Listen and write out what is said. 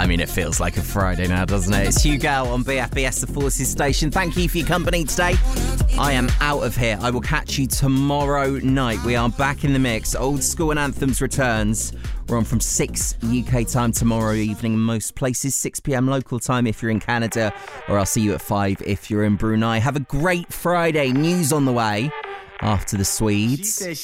mean, it feels like a Friday now, doesn't it? It's Hugh Gale on BFBS, the Forces station. Thank you for your company today. I am out of here. I will catch you tomorrow night. We are back in the mix. Old School and Anthems returns. We're on from 6 UK time tomorrow evening in most places, 6 p.m. local time if you're in Canada, or I'll see you at 5 if you're in Brunei. Have a great Friday. News on the way after the Swedes.